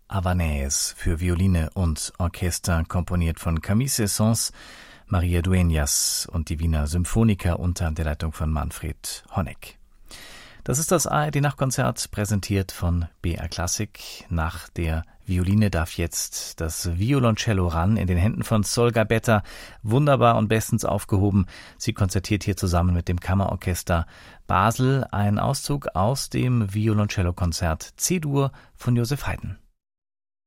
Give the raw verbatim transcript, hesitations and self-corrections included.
Havanaise für Violine und Orchester, komponiert von Camille Saint-Saëns, Maria Dueñas und die Wiener Symphoniker unter der Leitung von Manfred Honeck. Das ist das A R D-Nachtkonzert, präsentiert von B R Klassik. Nach der Violine darf jetzt das Violoncello ran, in den Händen von Sol Gabetta, wunderbar und bestens aufgehoben. Sie konzertiert hier zusammen mit dem Kammerorchester Basel. Ein Auszug aus dem Violoncello-Konzert C-Dur von Joseph Haydn.